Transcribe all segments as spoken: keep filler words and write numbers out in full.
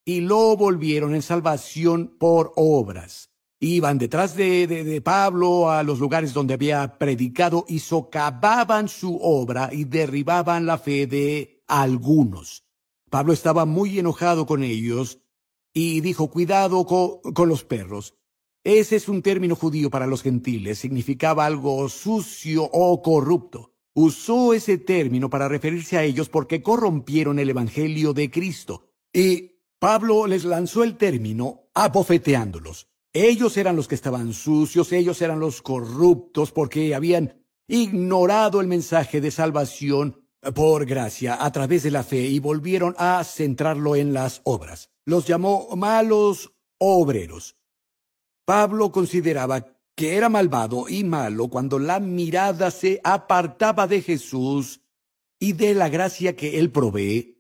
y lo volvieron en salvación por obras. Iban detrás de, de, de Pablo a los lugares donde había predicado y socavaban su obra y derribaban la fe de algunos. Pablo estaba muy enojado con ellos y dijo: cuidado co con los perros. Ese es un término judío para los gentiles, significaba algo sucio o corrupto. Usó ese término para referirse a ellos porque corrompieron el evangelio de Cristo. Y Pablo les lanzó el término abofeteándolos. Ellos eran los que estaban sucios, ellos eran los corruptos porque habían ignorado el mensaje de salvación por gracia a través de la fe y volvieron a centrarlo en las obras. Los llamó malos obreros. Pablo consideraba que era malvado y malo cuando la mirada se apartaba de Jesús y de la gracia que Él provee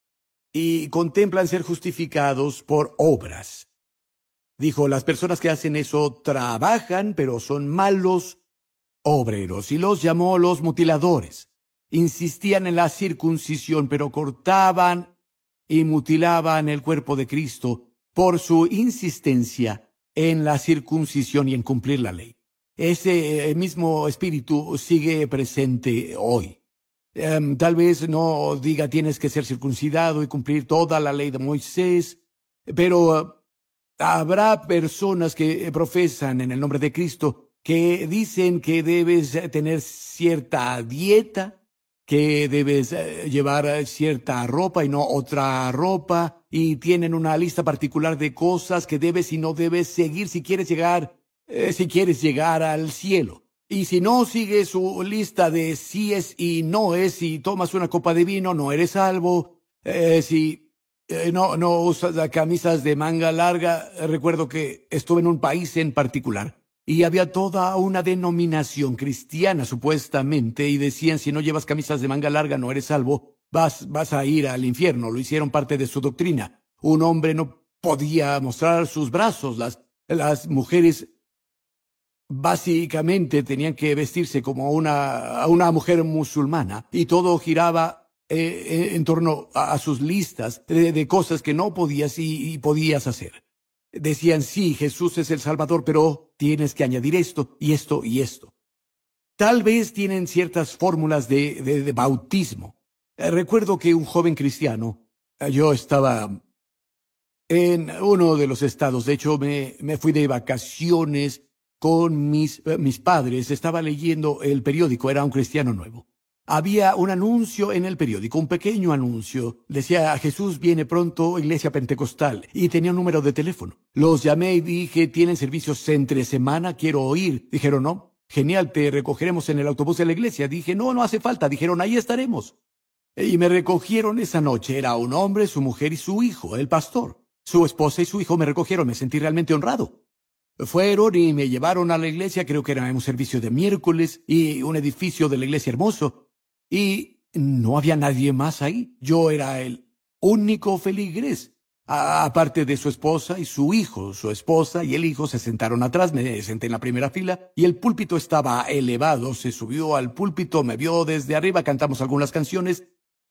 y contemplan ser justificados por obras. Dijo: las personas que hacen eso trabajan, pero son malos obreros, y los llamó los mutiladores. Insistían en la circuncisión, pero cortaban y mutilaban el cuerpo de Cristo por su insistencia en la circuncisión y en cumplir la ley. Ese mismo espíritu sigue presente hoy. Um, tal vez no diga tienes que ser circuncidado y cumplir toda la ley de Moisés, pero uh, habrá personas que profesan en el nombre de Cristo que dicen que debes tener cierta dieta, que debes llevar cierta ropa y no otra ropa, y tienen una lista particular de cosas que debes y no debes seguir si quieres llegar, eh, si quieres llegar al cielo. Y si no sigues su lista de síes y noes, si tomas una copa de vino, no eres salvo. Eh, si eh, no, no usas camisas de manga larga, recuerdo que estuve en un país en particular y había toda una denominación cristiana, supuestamente, y decían: si no llevas camisas de manga larga no eres salvo, vas, vas a ir al infierno. Lo hicieron parte de su doctrina. Un hombre no podía mostrar sus brazos. Las, las mujeres básicamente tenían que vestirse como una, una mujer musulmana, y todo giraba eh, en torno a, a sus listas de, de cosas que no podías y, y podías hacer. Decían: sí, Jesús es el Salvador, pero tienes que añadir esto y esto y esto. Tal vez tienen ciertas fórmulas de, de, de bautismo. Eh, recuerdo que un joven cristiano, eh, yo estaba en uno de los estados, de hecho me, me fui de vacaciones con mis, eh, mis padres, estaba leyendo el periódico, era un cristiano nuevo. Había un anuncio en el periódico, un pequeño anuncio. Decía: Jesús viene pronto, iglesia pentecostal, y tenía un número de teléfono. Los llamé y dije: ¿tienen servicios entre semana? Quiero oír. Dijeron: no. Genial, te recogeremos en el autobús de la iglesia. Dije: no, no hace falta. Dijeron: ahí estaremos. Y me recogieron esa noche. Era un hombre, su mujer y su hijo, el pastor. Su esposa y su hijo me recogieron. Me sentí realmente honrado. Fueron y me llevaron a la iglesia. Creo que era un servicio de miércoles y un edificio de la iglesia hermoso. Y no había nadie más ahí. Yo era el único feligrés. A aparte de su esposa y su hijo, su esposa y el hijo se sentaron atrás, me senté en la primera fila y el púlpito estaba elevado. Se subió al púlpito, me vio desde arriba, cantamos algunas canciones.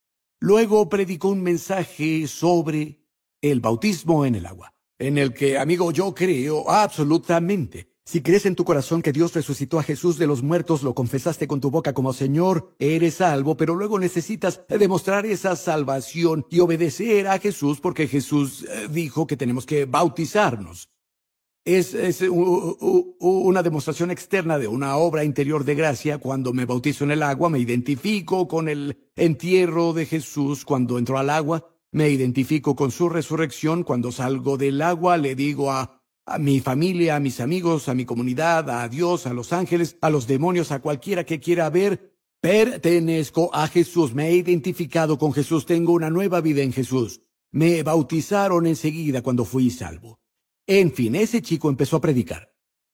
Luego predicó un mensaje sobre el bautismo en el agua, en el que, amigo, yo creo absolutamente. Si crees en tu corazón que Dios resucitó a Jesús de los muertos, lo confesaste con tu boca como Señor, eres salvo, pero luego necesitas demostrar esa salvación y obedecer a Jesús, porque Jesús dijo que tenemos que bautizarnos. Es, es u, u, u, una demostración externa de una obra interior de gracia. Cuando me bautizo en el agua, me identifico con el entierro de Jesús cuando entró al agua, me identifico con su resurrección. Cuando salgo del agua, le digo a a mi familia, a mis amigos, a mi comunidad, a Dios, a los ángeles, a los demonios, a cualquiera que quiera ver: pertenezco a Jesús, me he identificado con Jesús, tengo una nueva vida en Jesús. Me bautizaron enseguida cuando fui salvo. En fin, ese chico empezó a predicar.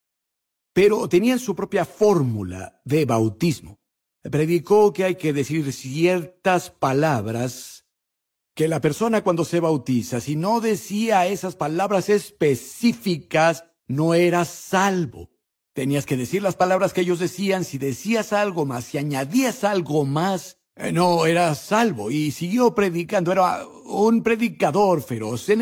Pero tenían su propia fórmula de bautismo. Predicó que hay que decir ciertas palabras, que la persona cuando se bautiza, si no decía esas palabras específicas, no era salvo. Tenías que decir las palabras que ellos decían. Si decías algo más, si añadías algo más, eh, no eras salvo. Y siguió predicando. Era un predicador feroz. En